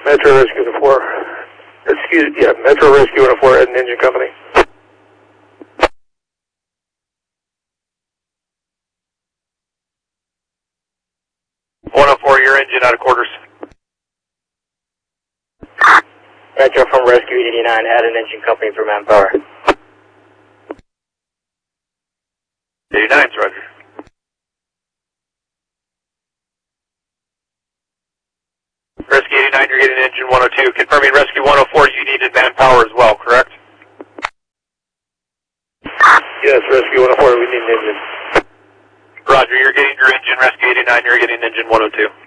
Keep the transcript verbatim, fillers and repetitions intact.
Metro Rescue one oh four. Excuse, yeah, Metro Rescue one oh four at an engine company. one oh four, your engine out of quarters. Metro from Rescue eighty-nine, add an engine company for manpower. eighty-nine's Roger. Rescue eighty-nine, you're getting engine one oh two. Confirming Rescue one oh four, you needed manpower as well, correct? Yes, Rescue one oh four, we need an engine. Roger, you're getting your engine. Rescue eighty-nine, you're getting engine one oh two.